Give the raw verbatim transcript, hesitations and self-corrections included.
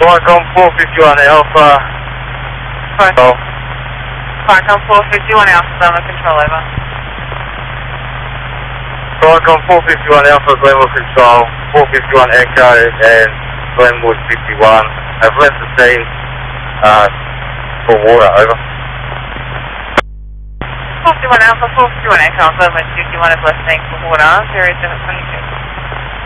Qualcomm four fifty-one Alpha. Qualcomm, Qualcomm four fifty-one Alpha, Lima Control, over. Qualcomm four fifty-one Alpha, Glenwood Control, four fifty-one Echo and Glenwood fifty-one. I've left the scene uh, for water, over. four fifty-one Alpha, four fifty-one Echo, Glenwood fifty-one is listening for water, zero seven twenty-two.